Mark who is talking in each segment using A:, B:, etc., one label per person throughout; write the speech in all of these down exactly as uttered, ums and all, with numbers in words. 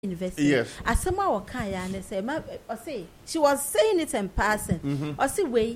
A: University.
B: Yes.
A: Asema wakaya and say, ma, or say she was saying it in person.
B: Mm-hmm.
A: Or say way,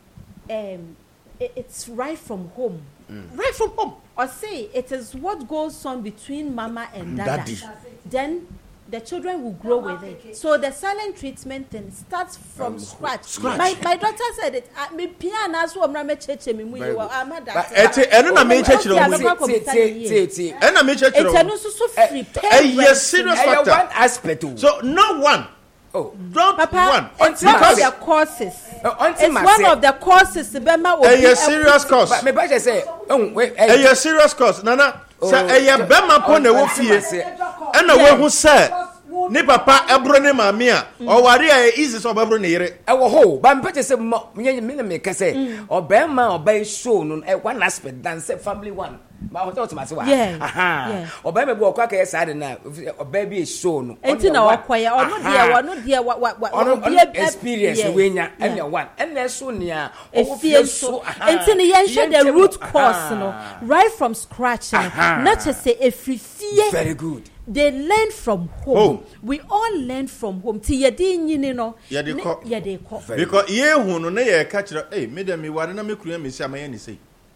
A: um, it, it's right from home.
B: Mm. Right from home.
A: Or say it is what goes on between mama and dada.
B: Daddy.
A: Then the children will grow with it. So the silent treatment thing starts from um, scratch.
B: scratch.
A: My my daughter said it. Me piano so I'm not cheche me mu you am that.
B: Ete eno na me cheche no.
C: Ti ti.
B: Eno me cheche no.
A: Ete no so so free.
B: Eh yes, serious factor.
C: One aspect.
B: So no one.
C: Oh,
B: don't
A: Papa,
B: one.
A: It's one of the courses.
C: Uh,
A: it's one of the courses. Bema
B: a yes, serious course.
C: Me ba say, oh wait,
B: a yes, serious course. Nana, say a yes, bema po na wo fie. E na we hu say ni papa ebro ni mama a o ware a easy so babro na yire.
C: E wo ho, ba me pete say me me na me ka say, o bema o ba show no one aspect than say family one. Ma ho to ma say wa. Aha. O ba me bo okwa ka yes ade na o ba bi show no.
A: Enti na okwaya, ono de ono de wa wa
C: ono experience we nya anya one. And na so nia o fie so.
A: Enti na yen share the root cause no right from scratch no. Not to say every fear.
C: Very good.
A: They learn from home. home. We all learn from home. Ti yedi nyini no.
B: Yedi ko.
A: Yedi ko.
B: Because ye hu no na ye ka kire, eh me dem me wade na me kuru me sia maye ni sei.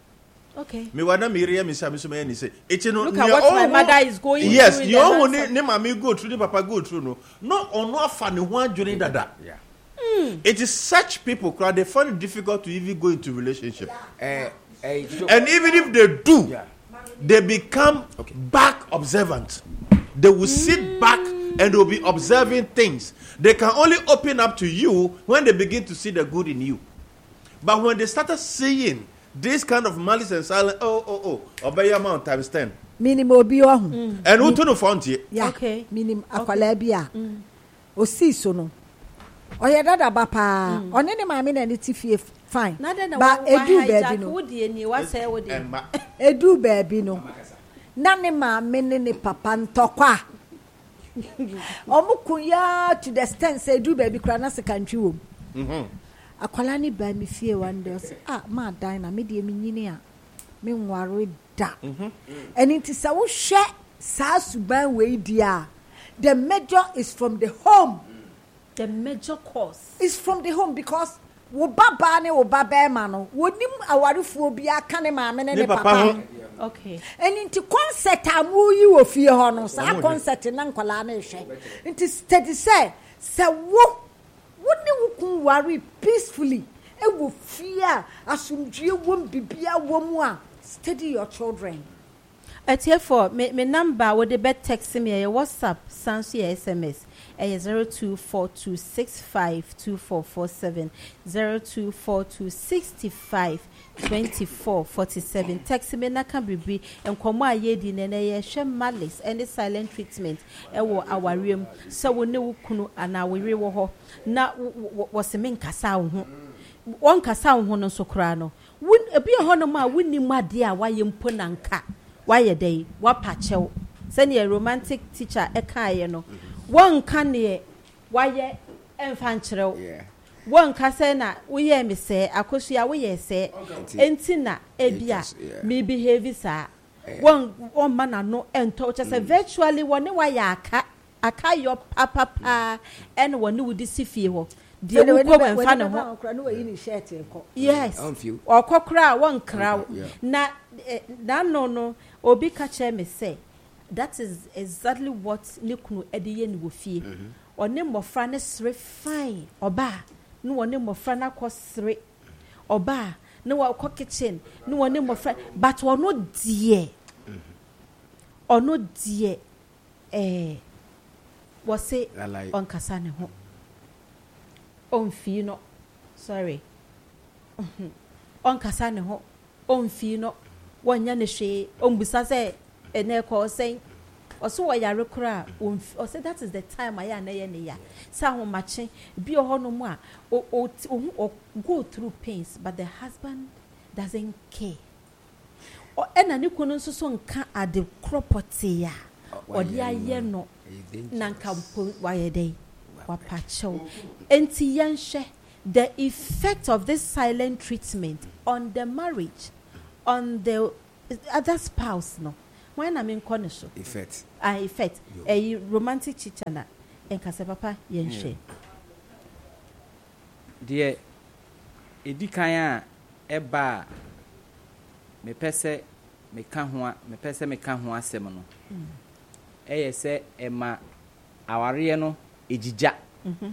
A: Okay.
B: Me wade na me ire me sia me so maye ni sei. Eti no
A: look at what my mother is going
B: yes,
A: through.
B: Yes, you ne ne mama go through, the papa go through no. No ono afa ne ho adwene dada.
C: Yeah.
A: Mm.
B: It is such people crowd they find it difficult to even go into relationship.
C: Uh, uh,
B: and even if they do, yeah. they become okay. back observant. They will sit mm. back and they will be observing things. They can only open up to you when they begin to see the good in you. But when they started seeing this kind of malice and silence, oh, oh, oh, obey your amount times ten.
D: Minimum obi ohun.
B: And who to no found here?
D: Yeah. Okay. Minimum akwala bia. O si so no. Oya dada ba pa. Oni ni maami na ni tifie fine. Ba edu baby no. Edu baby no. Na ne maami ne ne papa ntokwa. Omukuya to the extent say edu baby kra na secondary wo. Mhm. Akwala ni ba mi fie one day say ah ma dan na me de mi nyini a me nware da. Mhm. And it is a wo hwe sa suban we dia. The major is from the home.
A: The major cause
D: is from the home because wo baba ne wo baba ma no wonim awarefuo bia ka ne maame ne ne papa.
A: Okay.
D: And into concept amu yi wo fie ho no sa concept na nkwala na ehwe. It steady say say wo woni wo kun ware peacefully e wo fie asumdue wo bibia wo mu a steady your children.
A: At here for me, me number with the bed text me your WhatsApp sans your S M S. A zero two four two six five two four four seven zero two four two sixty five twenty four forty seven. Text me na can be and come my yedi nene ye share malice and silent treatment. E wo our room so we know kunu and our we wo ho na was a min kasa ho one kasa ho no so kra no won e bi ho no ma wonni made a waye mpo nanka waye dey wa pachew send a romantic teacher e kaaye no one can ye waye emfa nkyerɛw one ka say na we ye me say akosua we ye say enti na ebia me behave sa one one man na no ento che say virtually one waye aka aka your papa pa and one would sifie ho de wo ko emfa ne ho yes okokra one crowd na na no no obi ka che me say that is exactly what Nikunu Ediye ni wofie. One mofra ne sre fine. Oba no one mofra na ko sre. Oba no wa ko kitchen no one mofra but one no die. Or no die eh was say on kasa ne ho. On fi no sorry. On kasa ne ho. On fi no wanya ne hwe on busa say ene ko say oso wa yare kura o say that is the time I na ye ne ya sa ho mache bi o no mu a o go through pains but the husband doesn't care o ena ni kunu nso so nka ade property ya o de aye no nanka wa ye dey wa pacho enti yenhwe the effect of this silent treatment on the marriage on the other spouse no when I'm in corner so
C: effect
A: ah effect a romantic chichana en kase papa yen hwe
E: de edi kan a eba me pese me ka ho a me pese me ka ho asem no eye se ema aware no ejija mhm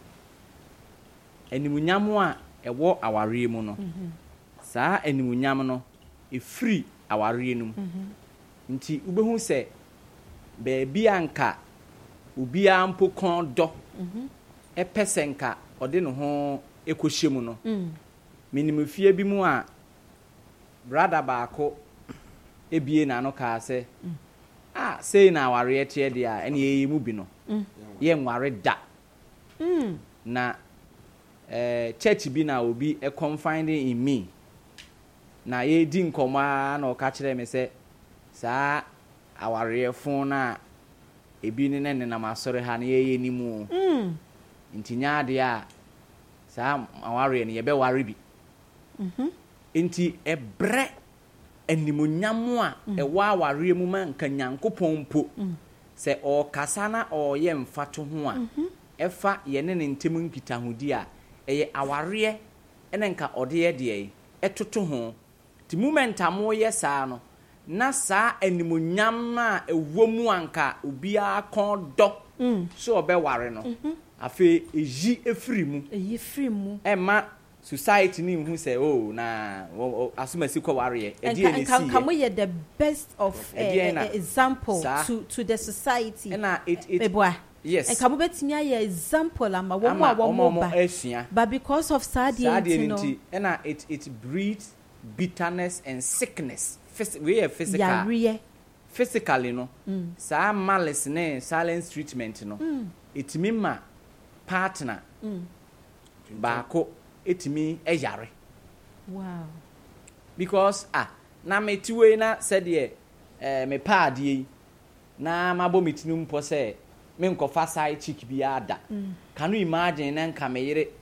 E: animunyam a ewo aware mu no saa animunyam no efiri aware no nti ubehu se beebi anka obi ampo kon do epese nka ode no ho ekohyemu no minimum fie bi mu a brother baako ebie na no ka se ah sei na aware tie de a ene yeyi mu bi no ye nware da na eh church bi na obi e confiding in me na ye di nkoma na o ka kire me se saa aware fon na ebi ne ne na masore ha na ye ye ni mu mm ntinya de a saa aware ne ye be ware bi mhm nti ebre animunyam a e wa aware mu man kan Nyankopɔn po se o kasa na o ye mfato ho a efa ye ne ne ntem nkitahudi a eye aware ene nka ode ye de etoto ho ti moment amo ye saa no na saa animunyam na ewo mu anka obia kon do so obe ware no afi eji efiri mu
A: eyi firi mu
E: ema society ni hu say oh na asumasi ko ware e die ni see
A: and can we the best of uh, uh, example to to the society
E: and it it yes
A: and can we betimi aye example ama wo mo wo mo ba but because of sad you know
E: and it it breeds bitterness and sickness we are physical
A: yeah
E: physically no mm. sa malice ne silence treatment no mm. it mean ma partner mm. baako etimi eyare
A: wow
E: because ah na metiwe na said ye eh me pa de na mabo mitinu mpo se me nkofa side chick bi ada mm. can you imagine na nka me yere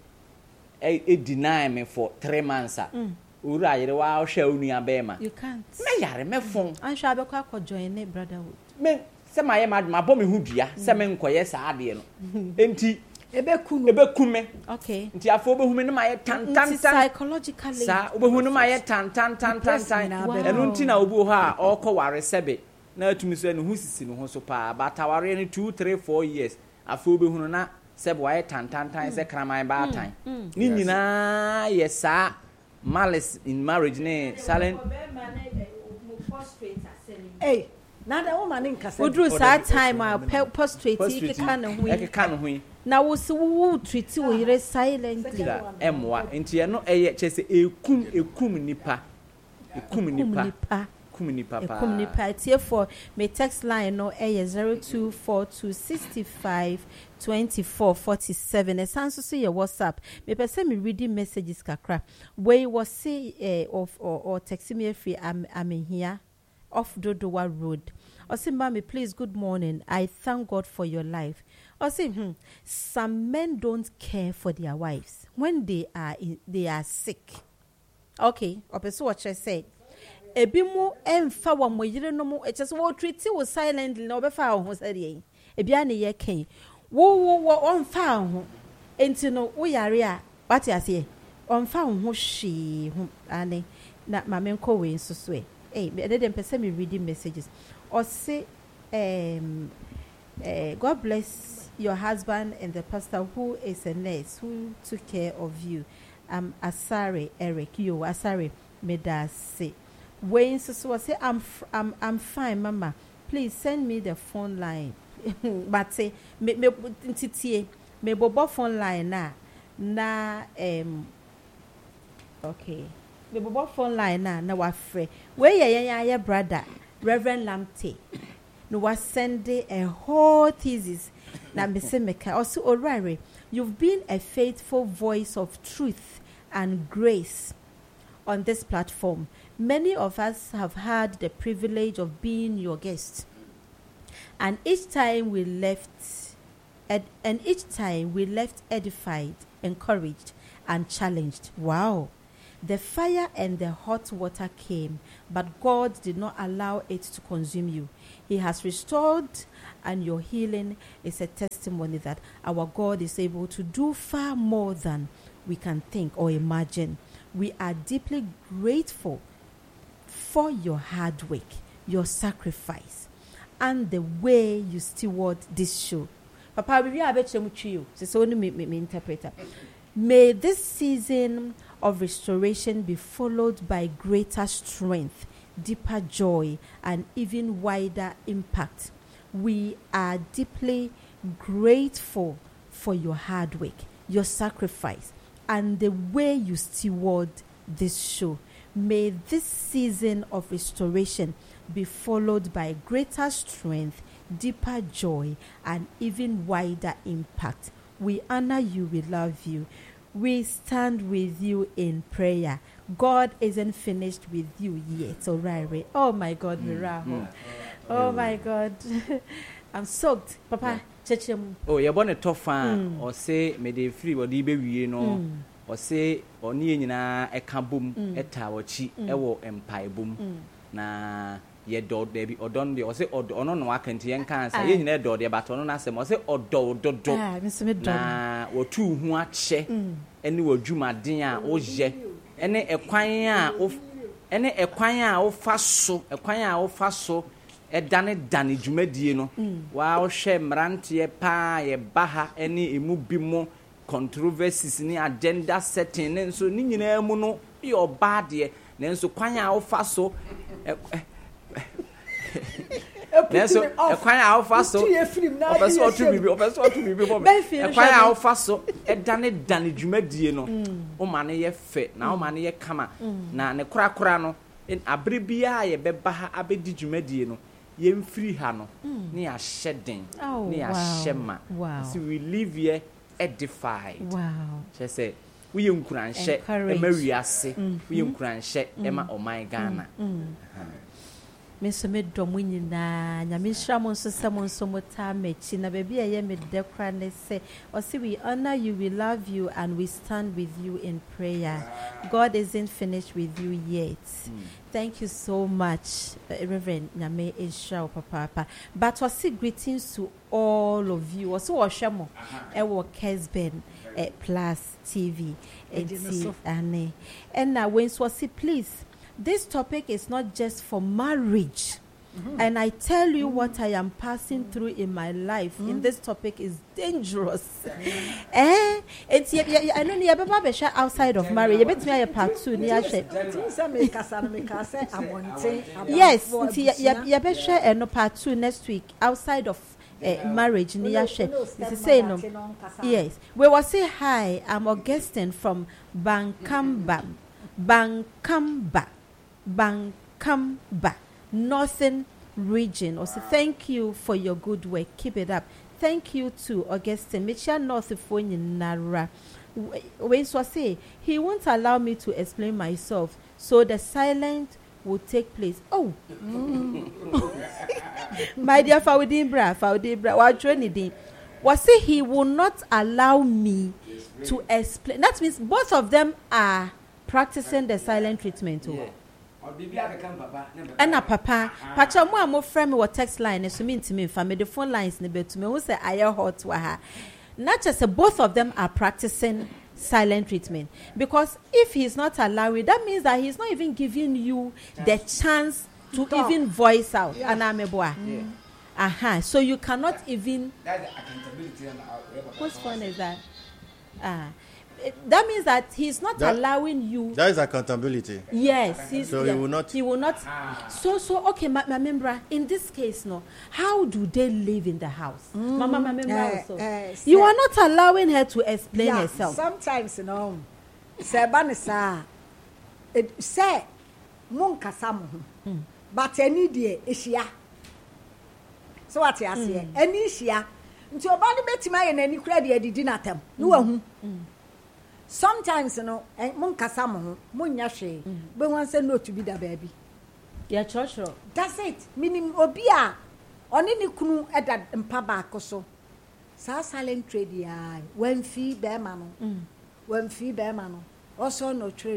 E: e, e deny me for three months ah mm. ura yere wa hwa onua be ma
A: you can't
E: me yare me fon
A: an hwa be kwa ko join ne brotherhood
E: me se maye mabo me hu dua se me nkoye sa ade no enti
D: ebe kunu
E: ebe kume
A: okay
E: nti afọ obehu me no maye tan tan tan
A: psychologically
E: sa obehu no maye tan tan tan tan tan enu nti na obu ho a okọ ware sebe na atumi so enu hu sisi no ho so pa bataware ni two three four years afọ obehu no na sebe waye tan tan tan se kraman ba tan ni nyina ye sa malice in marriage ne silent
D: eh na da woman nka se
A: odru sa time a prostrate iki kan ho
E: yi kan ho yi
A: na wo se wo treat wo yire silently
E: emwa nti no eye chese ekum ekum nipa ekum nipa ekum nipa pa
A: ekum nipa tie for me text line no eye zero two four two six five two four four seven esanso so your WhatsApp me pese me reading messages kakra we was say eh, of or, or text me free I'm I'm here off Dodowa Road. Osimba me please good morning. I thank God for your life. Osim hmm, some men don't care for their wives when they are in, they are sick. Okay, opeso what I said. Ebi mu emfa wa mo yire no mu e just wo treat wo silently na obefa ho sare. Ebi ane ye ken. Wo wo wo onfa ho. Enti no wo yare a what you say? Onfa ho hwe ho ane na mamenko we nsoso e. Hey, I didn't person me reading messages. Or say, um, uh, God bless your husband and the pastor who is a nurse who took care of you. Um, Asare Eric, you Asare Medase. Wayne so say I'm f- I'm I'm fine, Mama. Please send me the phone line. But say me me ntitie me bobo phone line na na um. Okay. The bobo phone line na na wa frɛ we ye ye ye brother Reverend Lamte no was sending a whole thesis na me se meka also orare you've been a faithful voice of truth and grace on this platform. Many of us have had the privilege of being your guest, and each time we left ed- and each time we left edified, encouraged and challenged. Wow. The fire and the hot water came, but God did not allow it to consume you. He has restored, and your healing is a testimony that our God is able to do far more than we can think or imagine. We are deeply grateful for your hard work, your sacrifice, and the way you steward this show. Papa, we are better to you. So only me, me, me interpreter. May this season of restoration be followed by greater strength, deeper joy, and even wider impact. We are deeply grateful for your hard work, your sacrifice, and the way you steward this show. May this season of restoration be followed by greater strength, deeper joy, and even wider impact. We honor you, we love you. We stand with you in prayer. God isn't finished with you yet. All right. Oh my God, Miraho. Mm. Oh my God. I'm soaked. Papa, chechem.
E: Oh, you're born a tough fan. Or say, may they free or the baby, you know. Or say, or near a kaboom, a tower chi, a war empire boom. Na ye dog baby or don the or say or non working to young cancer. You know, door the baton on us, or say or do do do. Na or two who are che, any word Juma Dia or je, any a quire of any a quire of fast so, a quire of fast so. E dane dane dwumadi no wa wo hwe mrantie pa ye baha ene emu bimo controversies ni agenda setting ne nso ni nyina mu no ye oba de ne nso kwan a wo fa so ne nso e kwan a wo fa so opeso otu bibi opeso otu bibi bo e kwan a wo fa so e dane dane dwumadi no o ma ne ye fe na o ma ne ye kama na ne kora kora no abere bia ye beba ha abedi dwumadi no yem free ha no ne ya shedding ne ya shema so we live here edified. Wow. She say we encourage emawi ase we encourage ema oman Ghana.
A: Me so me dom nyina nya me hra mo so se mo so mo ta mechi na baby eye me de kra ne say o say we honor you, we love you, and we stand with you in prayer. God isn't finished with you yet. Mm. Thank you so much, uh, Reverend Nyame Ishra Papa. But I say greetings to all of you. Also, Oshamo, Ewo Kesben Plus T V, and and now when so say please. This topic is not just for marriage. Mm-hmm. And I tell you mm-hmm. what I am passing through in my life mm-hmm. in this topic is dangerous. Mm-hmm. eh? It's I know you ever share outside of marriage. You bet me a part two near share. Yes, you better share no part two next week outside of uh, marriage near share. This is saying no. Yes. We will say hi. I'm Augustine from Bankamba. Bankamba. Bankamba, Northern Region. Also, thank you for your good work. Keep it up. Thank you to Augustine. Michelle North of Nara. When so say he won't allow me to explain myself, so the silent will take place. Oh, mm. My dear Faudibra, Faudibra, what training? Was say he will not allow me to explain. That means both of them are practicing the silent treatment. Oh. Yeah. And a papa, Pacha mo mo friend me what text line so mean to me for me the phone lines ne betu me who say aye hot wa ha. Not just both of them are practicing silent treatment, because if he's not allowing, that means that he's not even giving you the chance to Stop. even voice out. Yeah. Anameboa. Yeah. Aha. So you cannot even. That's the accountability. Whose phone is that? Ah. That means that he's not that, allowing you.
B: That is accountability.
A: Yes, he's,
B: so
A: yeah,
B: he will not.
A: He will not. Ah. So, so okay, my, my member. In this case, no. How do they live in the house, mm. Mama, my member uh, also. Uh, you are not allowing her to explain yeah, herself.
D: Sometimes, you know, Sebanisa, it say, "Mon kasamu," but any day ishia. So what you say? Any ishia. Until body beti my and any credit did not them. No. Sometimes, you know, and mon kasamo, mon yashe, but one say no to be the baby.
A: Yeah, church.
D: That's it. Meaning, obia, on any kunu at that mpaba so. Sa silent trade, ya, when fee bear mano, when fee bear mano, also no trade note,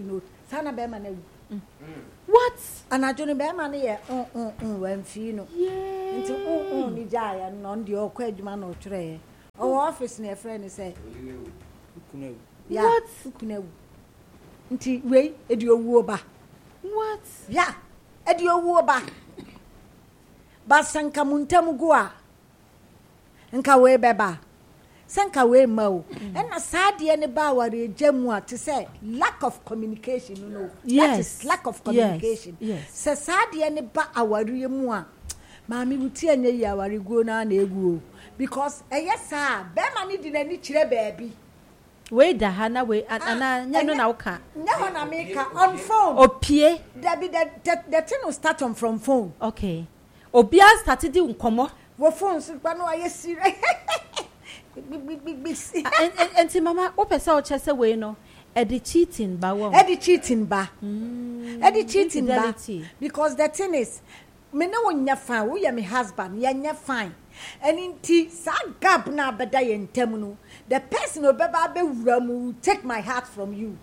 D: Sana be man
A: What?
D: Anadwo no be man ye mm mm mm wan fi no.
A: Yeah.
D: Nti mm mm ni jaya no ndi okwa adwuma no twere. O office na friend say. Yeah.
A: What?
D: Kunewu. Nti wei edi owuo ba.
A: What?
D: Yeah. Edi owuo ba. Basanka muntamu go a. Nka wei beba. Sanka wei ma o. Na saade ne ba ware agyamu a to say lack of communication you know.
A: Yes.
D: That is lack of communication.
A: Yes.
D: Se saade ne ba aware mu a. Maami buti anya yi aware go na na egu o. Because eyesa be ma ni di na ni kire baabi.
A: Wait, the Hannah, wait, and I know now.
D: No, na make on phone.
A: Opie.
D: There be the the thing will start on from phone.
A: Okay. Obia started in Como.
D: What phones? But no, I see. Big, big, big, big.
A: And and see, Mama, open so chest away no. Eddie cheating, ba one.
D: Eddie cheating, ba. Eddie cheating, ba. Because the thing is, me no one ya fine. We are my husband. Ya ya fine. And in tea, sa gap na bedai en temunu. The person who beba be will take my heart from you.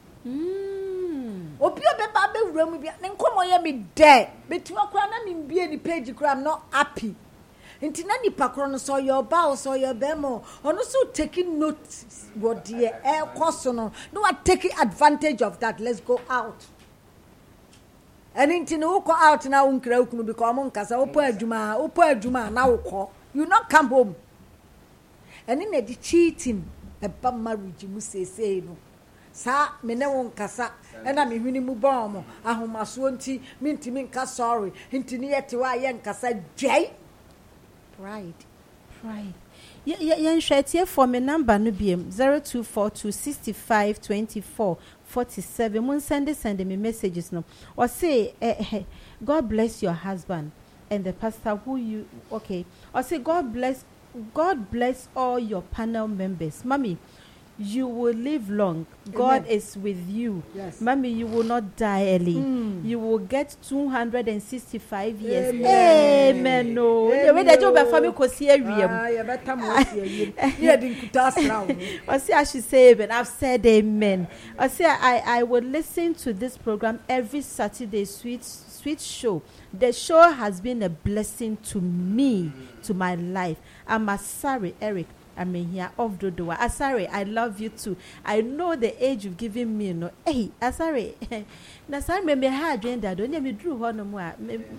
A: Hmm.
D: Obi beba be wuramu bia ne nkomo ye me de. Betua kra na me bie ni page kra I'm not happy. Nti na nipa kro no so your ba so your bemo. Ono so taking note what the air cost no. No one taking advantage of that. Let's go out. And nti no go out na unkra ukunu because mo nkasa opo adwuma opo adwuma na wokọ. You not come home. And in the cheating about marriage, you must say, no. Sa, me ne won kasa, and I'm a minimum bomb. I whom I swanty, minty minka sorry, into near to I yan kasa jay.
A: Pride. Pride. Yan shet here for me number no B M zero two four two sixty five twenty four forty seven. Mun send send me messages no. Or say, eh, eh, God bless your husband and the pastor who you okay. Or say God bless God bless all your panel members. Mommy, you will live long. God Amen. Is with you.
D: Yes.
A: Mommy, you will not die early. Mm. You will get two hundred sixty-five years.
D: Amen.
A: Amen. No. The way that you be family ko see area.
D: Ah, you better mo see area. You didn't kutas round.
A: I say I should say amen. I've said amen. I say I I will listen to this program every Saturday. Sweet sweet show. The show has been a blessing to me, to my life. I'm Asari Eric. I'm here off Dodowa. Asari, I love you too. I know the age you've given me. No, hey, Asari. Na Asari me me ha agenda. Don't you me drew her no more.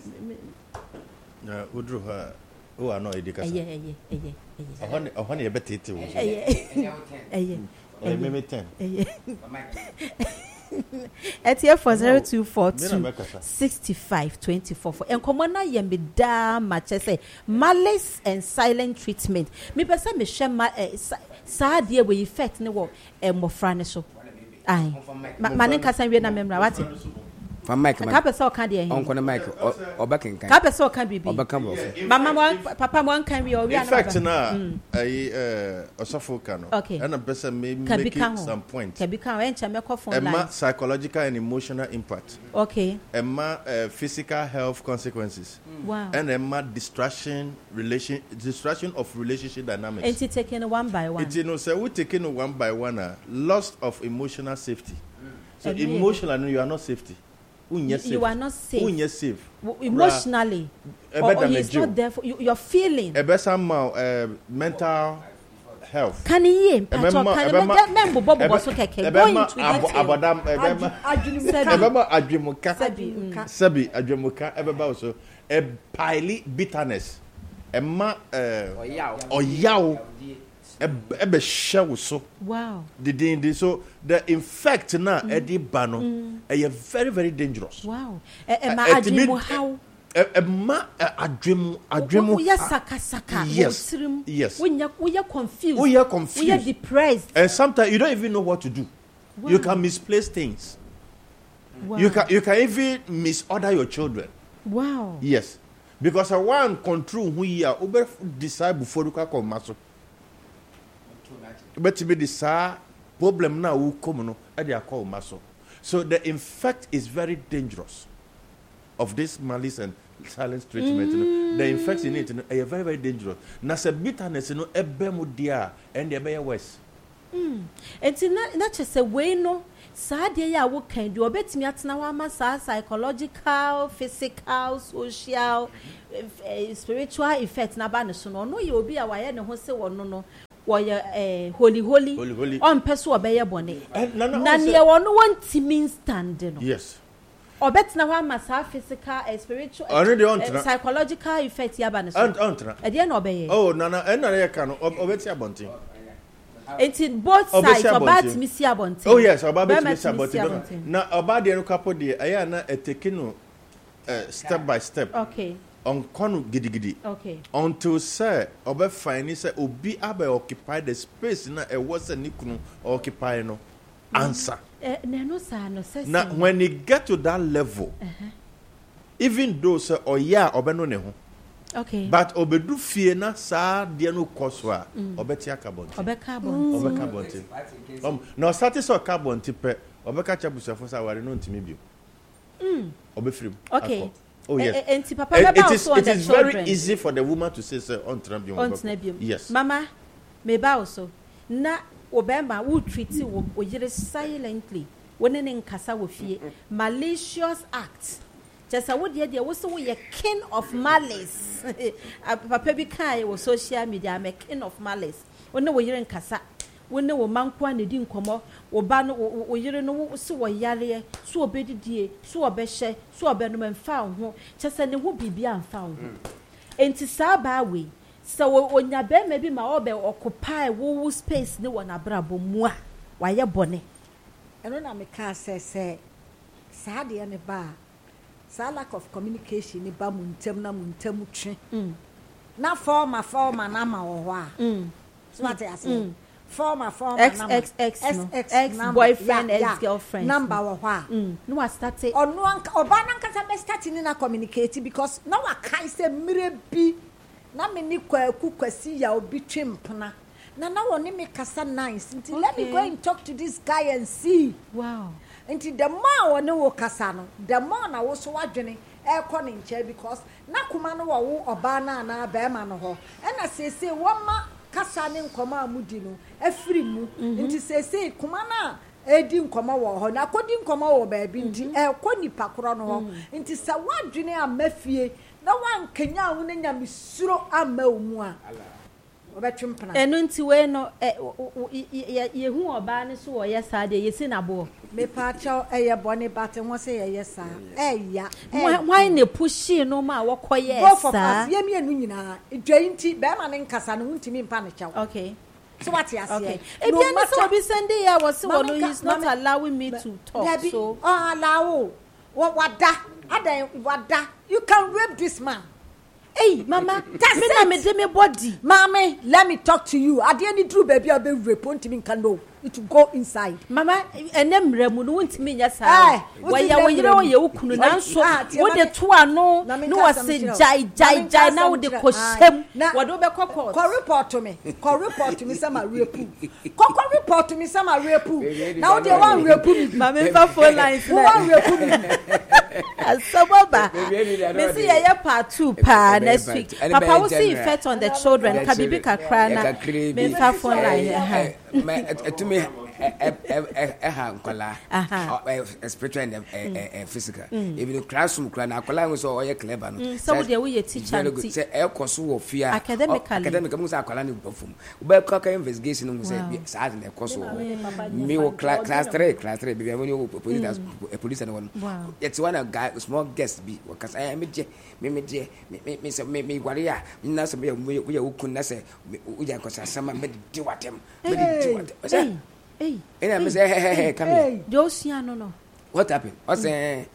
B: Uh, who drew her? Oh, I know it.
A: Yeah, yeah, yeah, yeah, yeah.
B: I want, I want you better too.
A: Yeah, yeah, yeah.
B: I maybe ten.
A: Yeah. At here for zero two four two sixty five twenty four for and come on na ye me da match say malice and silent treatment me person me share ma sa de we effect ne wo e mofra ne so ai ma ne kasa wie na memra what
C: from Mike
A: ka pesa o kan de hin
C: on kono Mike obaken kan
A: ka pesa o kan bibi
C: obakan bo
A: mama mo papa mo kan wie o wi
B: effect na ai eh osofo kan no and a person may make some point
A: ka bi kan e ncha me ko phone line
B: emma psychological and emotional impact
A: okay
B: emma uh, physical health consequences
A: wow
B: and emma distraction relation distraction of relationship dynamics
A: and taking one by one
B: it you know say we taking one by one uh, loss of emotional safety so emotionally you are not safety. You,
A: you are not safe.
B: You're safe.
A: Emotionally. Or, or he's not there for you. You're feeling.
B: A better uh, mental health.
A: Can you? Can you? Member Bob was okay. Going to that.
B: Abadam. Ebema adremuka. Sabi adremuka. Ebeba also a pile bitterness. Emma oyaw. Ebe share so
A: wow
B: the the so the infect na e di ba no e very very dangerous
A: wow e ma adwemu how
B: e ma adwemu adwemu
A: we saka saka
B: yes yes
A: we we confused
B: we are confused
A: we are depressed
B: and sometimes you don't even know what to do wow. You can misplace things wow. you can you can even misorder your children
A: wow
B: yes because a one control who you are over decide before you come maso but me this problem now will come no e dey call maso so the infect is very dangerous of this malice and silence treatment mm. no, the infect in it no, e very very dangerous na say bitterness no ebe mu dia and e be worse
A: mm enti na na chese we no saa de ya wo kan de obetimi atena wa ma saa psychological, physical, social, uh, spiritual effect na ba ne so no no ye obi a waye ne ho se wono no woye eh holy holy on peso obeye bone na ne wono wantimi stand no.
B: Yes.
A: Obetna wa ma saa physical, uh, spiritual, uh, psychological effect ya ba ne so.
B: Antra.
A: E de na obeye.
B: Oh na na e na ye ka no obeti abonten.
A: It's both sides about Missy Abonte.
B: Oh yes, about Missy Abonte. Now about the couple de aya na etekino step by step.
A: Okay.
B: On konu gidi gidi.
A: Okay.
B: Until say obe fine say obi abe occupy the space na e was ni kunu occupy no answer.
A: Eh no sa no say.
B: Now when you get to that level, uh-huh. even though say oya obe no ne ho.
A: Okay.
B: But obedu fie na sa de no koswa obeti akabon.
A: Obeka bon.
B: Obeka bon. Um no status of carbon tipe obeka chabusafo sa ware no ntimi bio.
A: Mm.
B: Obefrim.
A: Okay.
B: Oh yes.
A: E, e, papa it,
B: it is it is very children. Easy for the woman to say say on trabium.
A: On trabium.
B: Yes.
A: Mama, me ba also. Na obemba wo treat wo oyire silently. Woni ne nkasa wo fie. Malicious acts. Just a would yet there was a king of malice. Papa be kind was social media, I'm a king of malice. When no you're in Casa, when no man quan didn't come up, or ban or you know, so a yale, so a beddy dear, so a beshe, so a benjamin found, just and it would be beyond found. And to Saba way, so when your bed maybe my obe occupy woo space, no one abrabo moi, why your bonnet.
D: And when I'm a car says, say, Sadi and a bar. Sa lack of communication ni ba muntem na muntem twe mm na forma forma na ma wo ho a mm so what I say forma forma
A: ex,
D: na
A: ex ex
D: no.
A: ex, ex boyfriend
D: yeah,
A: ex girlfriend
D: number wo ho a
A: mm no wa start
D: onu anka oba na nka be start ni na communicate because na wa kai say mire bi na me ni kwaku kwasi ya obi twempna na na woni me kasa nice until okay. Let me go and talk to this guy and see.
A: Wow.
D: Until the more woni wo kasa no the more na wo so wadwene e ko ne nche because na kuma no wo oba na na be ma no ho e na sese wo ma kasa ne nkoma amudi no afiri mu until sese kuma na edi nkoma wo ho na kodi nkoma wo ba bi until e ko nipa koro no ho until sa wadwene amafie na wan kenya wo ne nyamesuro ama omu a
A: enu nti we no ye hu oba ne so wo yes ade ye si na bo
D: me pa cha eye bone bate won say ye yes a eya
A: why ne pushi no ma wo koye sa
D: ye me enu nyina edwai nti be ma ne nkasa no ntimi mpa ne cha
A: okay
D: so what you say
A: okay e bi na so be send ya was so no he's not allowing me to talk so
D: oh allow what wada ada wada you can rape this man.
A: Hey, Mama, that's me na me de me body.
D: Mommy, let me talk to you. At the end of the baby, I'll be reporting me can know. It will go inside.
A: Mama, and them remu won't mean yes. Why you you know you kunu na so what the two are no no was say jai jai jai now the koshem. What do be call
D: call report to me. Call report to me some rape. Call report to me some rape. Now they want rape me.
A: Mama for phone lines.
D: Who want rape me?
A: So baba. Me see ya part two pa next week. Papa will see effect on the children. Kabibi kakra na me for phone line.
C: Me eh ha nkola spiritual and physical even classroom kra na akola so oye clever no
A: so we we teacher anti
C: say e koso wo fia
A: academically
C: academically mu say akola ni bofum we ka ka investigation mu say sa na koso me wo class three class three be when you police police and one it's one guy small guest be because I me je me me je me me me me waria na so be we we kun na say we ja kosa sama me di watem me di watem.
A: Hey,
C: and I say, hey, hey, hey, come here.
A: Josia, no, no.
C: What happened? I say,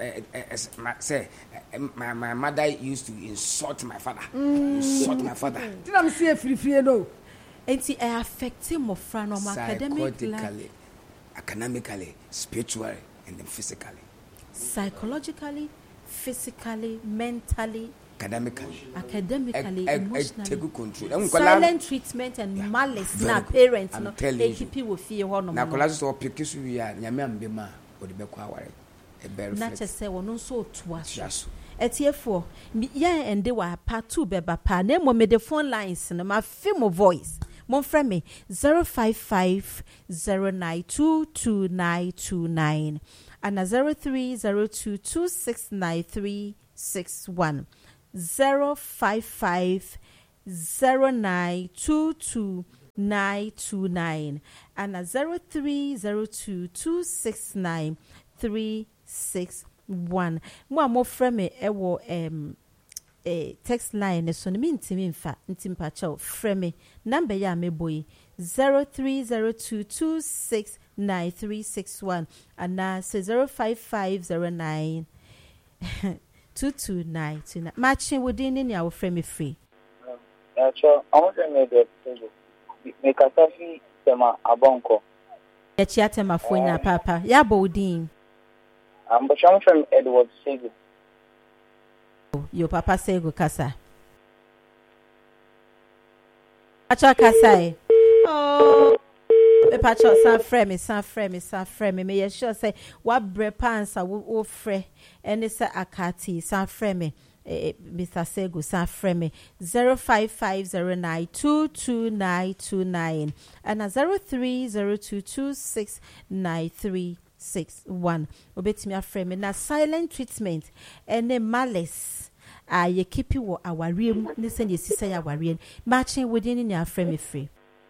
C: say, my my mother used to insult my father. Insult my father.
D: Did I see a free free no?
A: And see, I affect him of friend of academically,
C: academically, spiritually, and then physically.
A: Psychologically, physically, mentally.
C: Academically,
A: academically,
C: I, I,
A: emotionally,
C: I take good control.
A: Silent treatment and yeah. malice. Na parents,
C: I'm
A: no,
C: telling
A: you, people fear one of
C: them. Na kolas so pick you ya nyame ambema odi be kwa ware. E bear.
A: Na che se wono so toa
C: so.
A: Etiefo, ya ende wa part two beba pa na mo me the phone lines no ma film voice. Mon friend me zero five five zero nine two two nine two nine and a zero three zero two two six nine three six one zero five five zero nine two two nine two nine and a zero three zero two two six nine three six one. Mo mo friend me ewo um a text line so me ntimi mfa ntimpa chow friend me number ya me boy zero three zero two two six nine three six one and na say zero five five zero nine two two nine two nine. Matching within in your friend me free.
F: Yeah, sure. I want to make the make a taffy tema abonko.
A: Yeah, chiate ma phone papa. Ya bodin.
F: I'm from Edward Segu.
A: Your papa Segu kasa. Acha kasa. Oh. Me pacho san frame, san frame, san frame. Me sure say what bre pansa wo fre. Ene se akati san frame. Eh, Mister Segu san frame zero five five zero nine two two nine two nine and a zero three zero two two six nine three six one. Obetimi frame na silent treatment ene malice a ye keep you our real listen ye sister our real matching within in your frame free.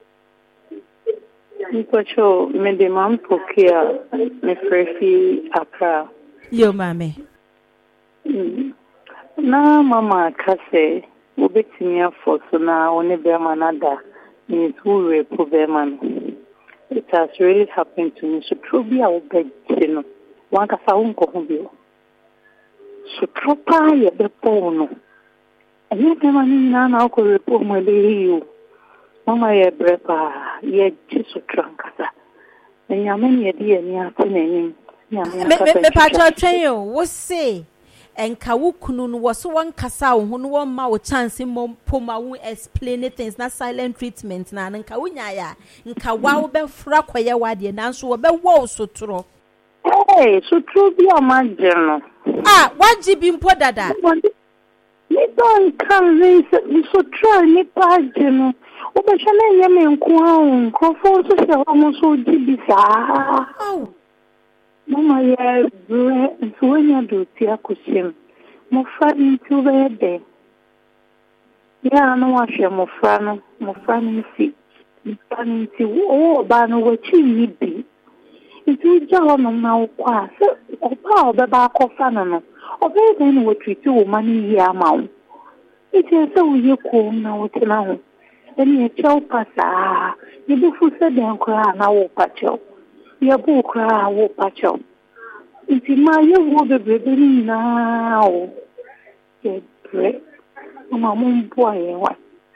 G: Nkocho me de mam pokia me frefi akra.
A: Yo mame.
G: Mm. Na mama kase obetimi afọ so na one be manada in two rape man. It has really happened to me. So probably I will beg you know. One kasa unko hubi. So tropa ye be pono. And yet the man na na ko rape mo le mama ye brepa ye jisu trankasa. And ya men ye di ni atene ni.
A: Me me me pacho twen yo. Wo say enka wo kunu no wo so wan kasa wo no wo ma wo chance mo poma wo explain things na silent treatment na nka wo nya ya nka wa wo be fra kwaye wade na so wo be wo so tro
G: eh so tro bi amagye no
A: ah waji bi mpo dada
G: ni don kan ni so tro ni page no wo be chale nya me nko ahun ko fo so se wo mo so jibi sa
A: oh
G: mama ya bre suenya do ti akusim mo fa ni tu be ya no wa hwe mo fa no mo fa ni si mo fa ni ti o ba no wa chi ni bi itu ja ho no na kwa so o pa o be ba ko fa no no o be be ni wo treat wo mani ya ma wo itu se wo ye ko na wo ti na ho eni e chau pasa ni bu fu se den ko na wo pa chau ya bu kra wo pacho iti ma ye wo be be ni na o ye bre mama mo bo aye wa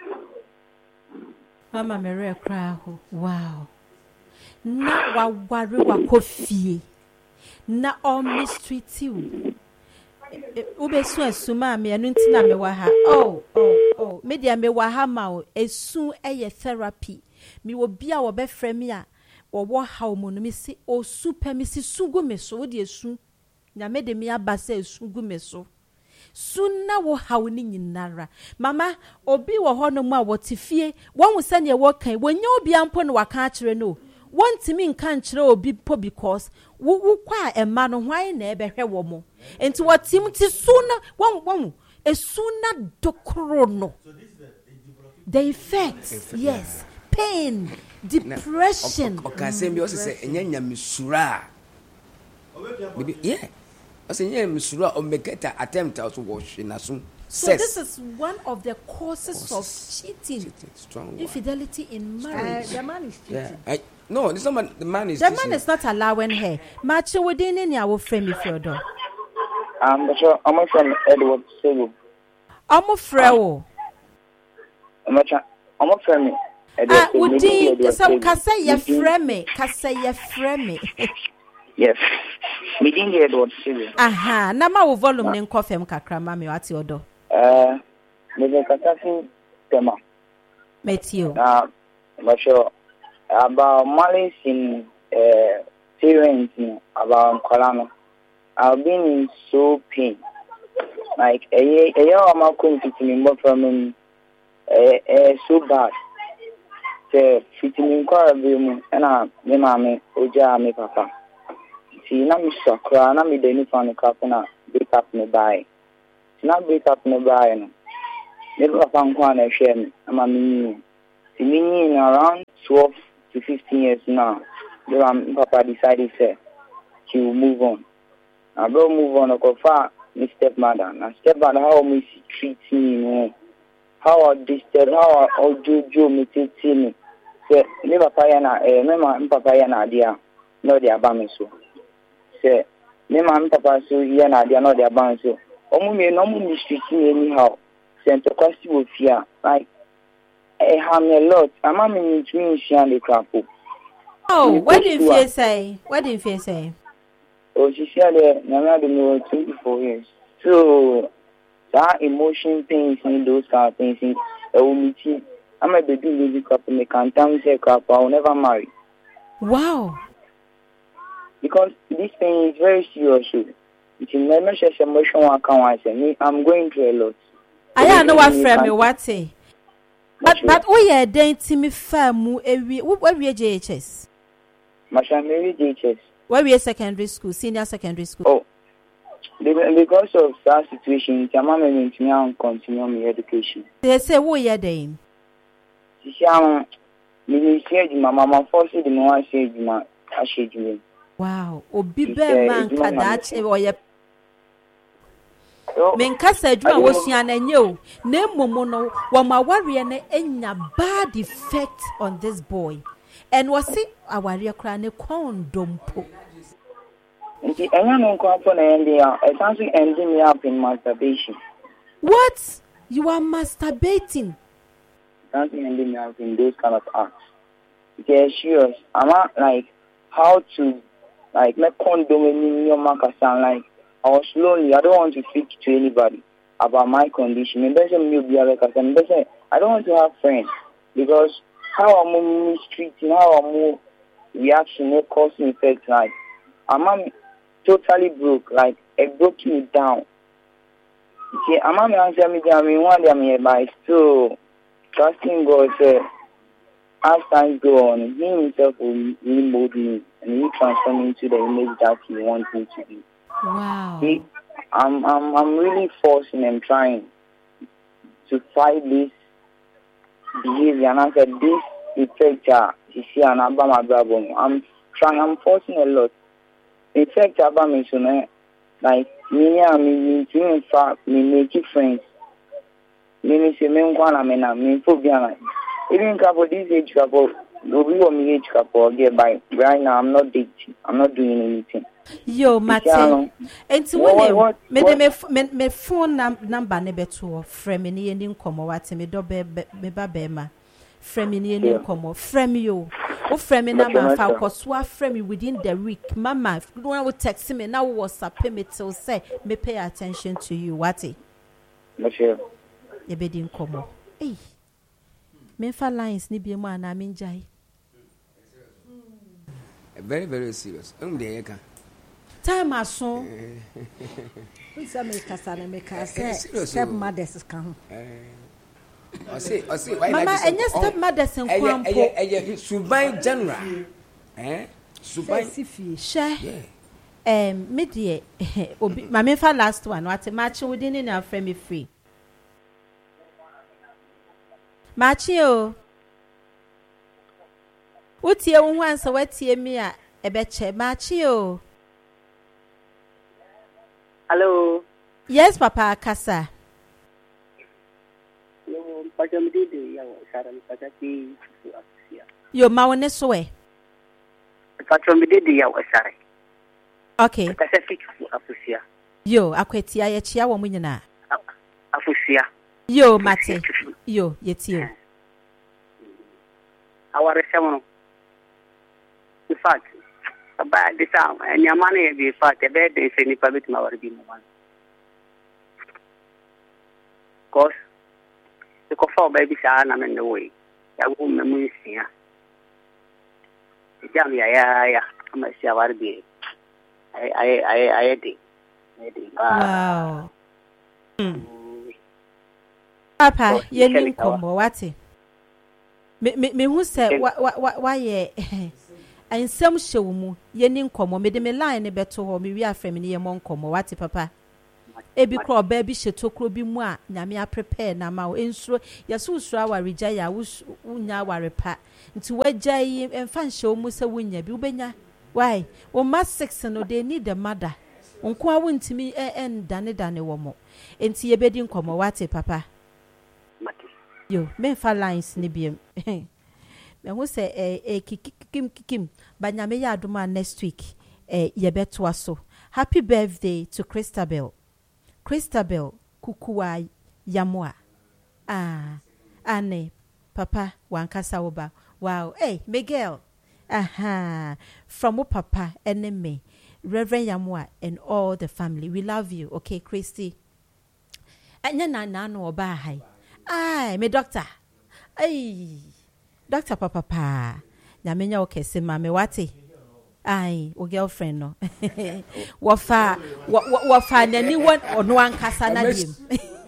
A: mama mere kra ho wow na wa ware wa kofie na o mystery ti u be su asuma me anu ntina me wa ha oh oh oh media me wa ha ma o esu eye therapy mi wo bia wo be frɛ me a wo ha o no mi si o super mi si sugu me so wo de esu nya me de mi abasa esugu me so sunna wo ha o ni nyinara mama obi wo ho no mu a wo te fie won wo sane wo kan wo nya obi ampo no waka akire no won timi nka nkire obi po because wo wo kwa ema no hwan na ebe hwe wo mo enti wo tim ti sunna won won esuna dokro no the effects yes pain depression
C: okay say me also say enya nyamsura maybe yeah I say nyamsura o make it attempt to wash in asun
A: so this is one of the causes of cheating, cheating strong infidelity in marriage.
G: Uh, the man is cheating.
C: Yeah. I, no this man the man is
A: the man is not allowing her match within any our friend if your door
F: um so I'm from Edward Segu
A: I'm freo
F: I'm I'm from
A: ah udi so kasa ye frame kasa ye frame
F: yes me din Edward Segu
A: aha na ma wo volume ne nkofem kakra ma me wati odo
F: eh me de kasa fi tema
A: metio
F: ah but sure about malice in uh parents about Kolano I've been in so pain like a year a year I'm going to me from uh, uh, so bad Say fitting in car room and I me mammy oja me papa. See na me sakra na me deni fan cap na break up me buy. Na break up me buy no. Me papa nkwa na hwe me ama me. See me in around twelve to fifteen years now. Then papa decided say he will move on. I will move on go far my stepmother. Na stepmother how me treat me, you know. How I disturb, how I do me treat me. Say me papa ya na eh me ma papa ya na dia no dia ba me so. Say me ma papa so ya na dia no dia ba so. Omo me no mo mistreat me anyhow. Say to kwasi wo fia like I have a lot. I'm a minute me share the crap.
A: Oh, what did you say? What did you say?
F: Oh, she said that now the more twenty-four years. So that emotion things and those kind of things. I will meet you. I'm a baby lady couple. Me can't tell me say crap. I will never marry.
A: Wow.
F: Because this thing is very serious. It's in my message emotion. I can't say me. I'm going through a lot.
A: I know what friend me what say. But but oh yeah, then Timmy Famu every where we J H S.
F: Masha Mary J H S.
A: Where we secondary school, senior secondary school.
F: Oh, because of that situation, my mama went me and continue my education.
A: They say oh yeah, then.
F: She said, "Me say my mama forced the more say my ashedule."
A: Wow, obi be man kadache oh yeah. Menkasa adwuma wosua na nye o na momo no wo ma warrior na enya bad effect on this boy and was say aware kra ne condom po
F: nti enya no kwa po na end ya it sounds like ending me up in masturbation.
A: What? You are masturbating?
F: Sounds like ending me up in those kind of acts. Okay, sure. I'm not like how to like make condom in your marker sound like I was lonely. I don't want to speak to anybody about my condition. I don't want to have friends because how I'm mistreating, how I'm reaction, it causes me effect. Like I'm totally broke. Like it broke me down. See, I'm not answering me. I mean, one day I'm here, but still trusting God. Say, as time go on, He Himself will remold me and He transform me into the image that He wants me to be.
A: Wow.
F: He, I'm, I'm, I'm really forcing and trying to fight this behavior. And I said, this effect, you see, and I'm trying, I'm forcing a lot. In fact, about me, so like, me, I mean, in fact, me make friends. Me, say, me, I'm me, me, phobia. Even couple this age couple, we will me age couple get by. Right now, I'm not dating. I'm not doing anything.
A: Yo, Mate. And to what me me me phone number ne beto frame ni eni nkomo wate me do be me ba be ma frame ni eni nkomo frame yo o frame na ma fa koso frame within the week mama when we text me now WhatsApp me till say me pay attention to you wate
F: monsieur
A: ye be di nkomo eh me fa lines ni bi mu ana me njai
C: very very serious um dey can
A: time aso
D: we say me kasa na me kasa step mothers kan
C: I say I say why
A: mama enya step mothers nkwampo
C: eh suban general eh suban
D: sifi
A: she em me de obi mama fa last one what match within in our frame free match o utie wo hansa watie mi a ebeche match o.
H: Hello.
A: Yes, Papa Kasa.
H: No, Papa me dey ya wa sara mi Papa ti fu asia.
A: Yo ma woni so e.
H: Papa me dey ya wa sara.
A: Okay.
H: Papa ti fu asia.
A: Yo, akwati ya chia wo munyina.
H: Afusia.
A: Yo, mate. Yo, yeti o.
H: Aware semono. In fact, about this time, and your money be fat, a bed is any public now be one. Cause the coffee baby son, I'm in the way. I won't memory see her. The jam, yeah, yeah, I'm a shower be. I, I, I, I did.
A: Wow. Papa, you need combo, what's it? me me me hu say wa wa wa ye ensem hyew mu ye ni nkomo me de me line ne beto ho me wi afrem ne ye mo nkomo wate papa ebi kro ba bi hyetokro bi mu a nyame a prepare na ma wo ensuro yeso usuro awaregya ya wunya awarepa nti wagya yi emfa nhyew mu se wunya bi ubenya why wo ma six no they need the mother onko a wontimi en dane dane wo mo enti ye bedi nkomo wate papa yo me fa lines ne biem me ho se eh kikim kikim banyame ya adoma next week eh ye beto aso. Happy birthday to Christabel Christabel Kukuwa Yamwa. Ah, Anne, Papa, Wankasa Oba. Wow, hey, Miguel. Aha, from o Papa, enemy, Reverend Yamwa, and all the family. We love you, okay, Christy. And then I know Oba hai. Ay, me doctor. Ay, Doctor Papa Pa. Nyamenya okay, se mame wati. Ai, o girlfriend no. Wafa, wafa nani one or no one kasana dim.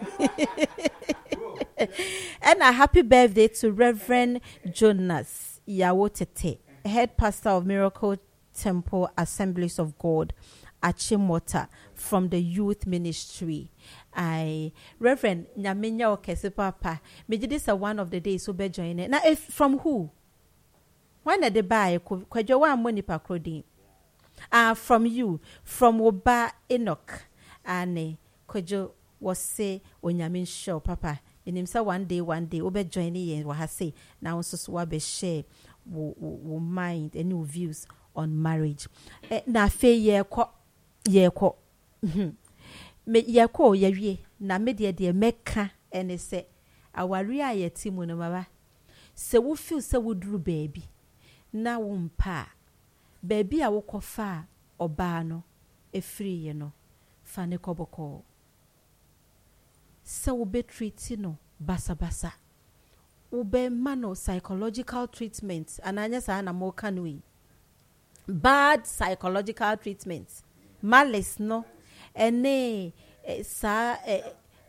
A: And a happy birthday to Reverend Jonas Yawotete, head pastor of Miracle Temple Assemblies of God at Chimota from the youth ministry. I Reverend Nyamenya Okese Papa. Me this a one of the days so be joining. Now if from who? When did they buy kwajo wa money pa krodi? Ah, from you, from Oba Enoch. Ane kwajo was say onyamin show papa. In himself one day, one day, obe joining ye wa say now so so be share wo wo mind and new views on marriage. Eh, na fe ye ko ye ko. Me ye ko ye wie na me de de meka ene se awari a ye ti mu no baba. Se wo feel se wo duru baby. Na wumpa baby a wokofa oba no efri ye no fa ne koboko se wo be treat no basa basa wo be mano psychological treatment ananya sa na mo kanwi bad psychological treatment malice no ene eh, sa eh,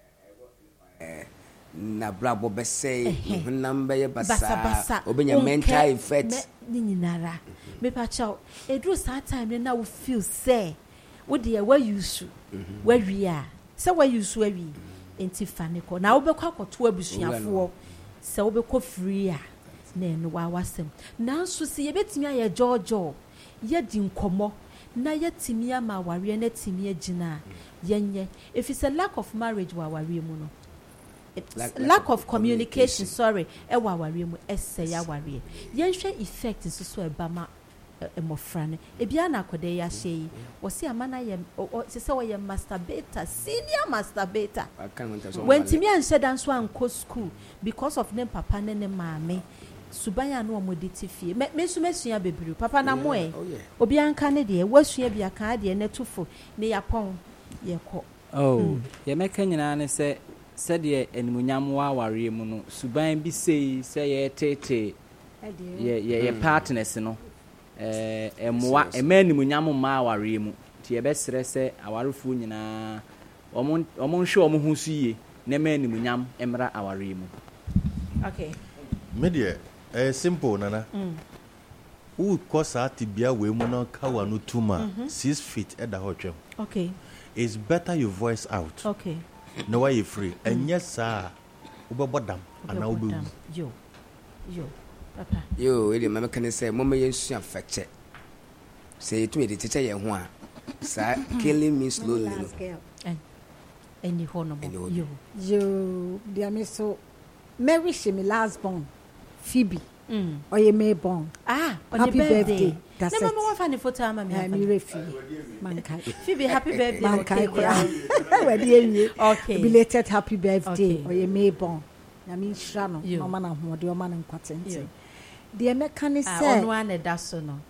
C: eh. Na brabo be say number ye basa obenya mental effect
A: ni nyinara me pa chaw edru sa time na wo feel say wo de we use we wi say we use we wi enti fane ko na wo be kwa kwato abusuafo say wo be ko free a na eno wa wasem na nso se ye betimi aye jojo ye di nkomo na ye timi ama ware na timi agina yenye if it's a lack of marriage wa ware mu no Lack, lack, lack of, of communication, communication sorry ewa wari mu esse ya wari yenhwe effect nso so eba ma emofrane ebia na akode ya hye wo se amana ye se se wo ye masturbator senior masturbator when timi anhye dan so anko school because of nem papa ne ne maame subanya no omoditi fie me so mesua bebiru papa na mo e obi anka ne de wasua bia ka de ne tufo ne yapon ye ko
E: oh ye meka nyina ne se said ye enimunyam wa aware mu no suban bi sei say ye tete ye ye partners no eh emwa emanimunyam ma aware mu ti ye besere se awarefo nyina omon omon hwe omon hu su ye na emanimunyam emra aware mu.
A: Okay,
B: media eh simple nana who cause atibia we mu na kawa no tuma six feet e da hotwem.
A: Okay,
B: it's better you voice out.
A: Okay,
B: no way you free and yes sir ubabodam ana ubu
A: yo yo papa
C: yo we dey mama can say mama yensu afeche say to me dey teacher ye ho a sa killing me slowly
A: and any hono yo
D: yo dia me so Mary she me last born Phoebe mm oye me born
A: ah on
D: happy
A: birthday,
D: birthday. That's
A: it. Mama want funny photo ama me
D: me refi mankai
A: Phoebe happy birthday
D: mankai we dey
A: okay
D: belated happy birthday oye me born na me hra no mama na ho de o ma na nkwatente de me kan say
A: ono an da so no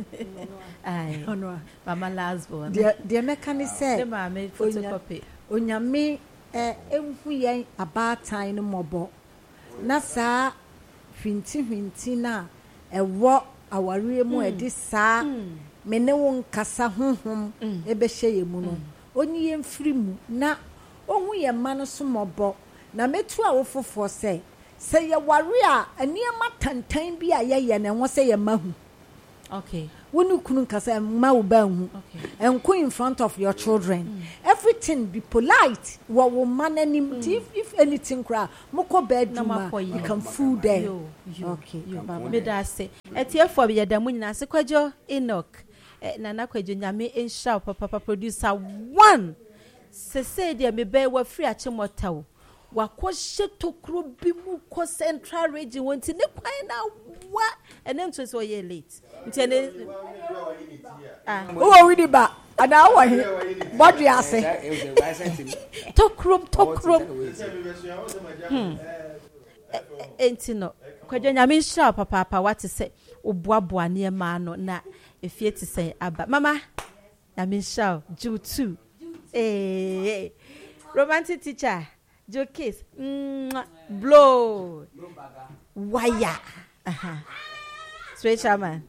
A: ai ono mama last born
D: de de me kan say
A: de mama photocopy
D: onyame eh enhu yen abatan no mobo na saa hwinti hwinti na ewo aware mu edi saa me ne won kasa honhom ebe hye ye mu no onyi ye mfiri mu na ohun ye ma no so mobo na metu awofofo se say ya warrior and near my tantain be a yan and was say a mahu.
A: Okay.
D: When you couldn't cast a mau and go in front of your children. Mm. Everything be polite. What will man any if, if anything cry, moko bed no you can food there. You, you, okay, you,
A: me da say. Et here for be the moon as a quajo Enoch. Nana Kwajo Nyame in shout papa producer one. Se say dear me bear were free at Chimotao. Wakoshe to Krubimu ko central region went in the pine what and then to so ye late.
D: Oh, we did back. And now what do you say?
A: Talk room, talk room. Hmm. Ain't no. Kwajo Nyame shout papa what to say. Ubwabwa near mano na if you to say abba mama Nyame shout Jew too. Eh romantic teacher Joe kiss mm, blow wire uh-huh. Straight shaman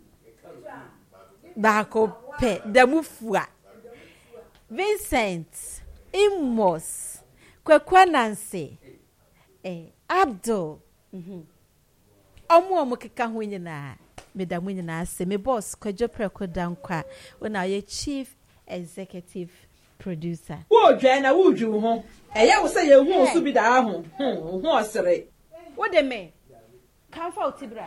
A: bako pe demufua Vincent Immos Kwekwa Nancy eh Abdul mhm omo omo keka ho nyina medamu nyina se me boss Kwajo Preko Dankwa when I chief executive producer
I: wo dwana wo dwu ho eye wo say ye hu so bi da ho hu hu osere
A: wo de me kan fa otibra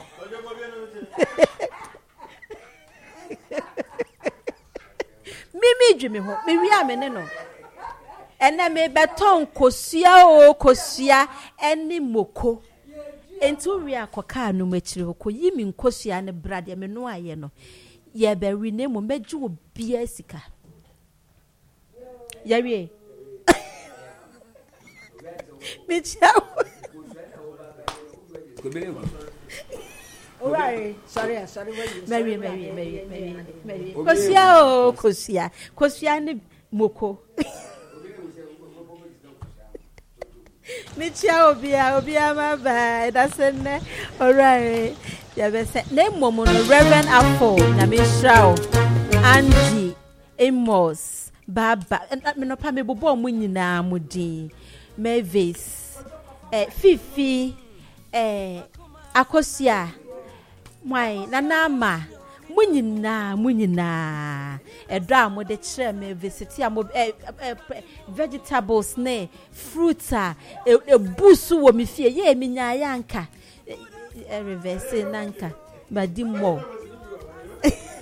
A: mimi dwumi ho me wi amene no ena me beton kosua o kosua eni moko ento wi akoka anu machire ko yimi nkosua ne brade me no aye no ye be wi ne mo meju obi asika yawie me chao
D: Alright, sorry, sorry, where you
A: Mary, Mary, Mary, Mary, Mary. Kosia o kosia, kosia ne moko. Me chao obia, obia ma ba, that's ne. Alright, ya be say name momo no Reverend Apple, na me shao, Angie, Amos, Baba, me no pa me bobo mu nyina mudin, Mavis, eh Fifi, eh Akosia. Why nana ma munyina munyina edra mo de kire me visit am vegetables ne fruits a ebusu wo me fie ye mi nya yanka e reverse nanka badi mo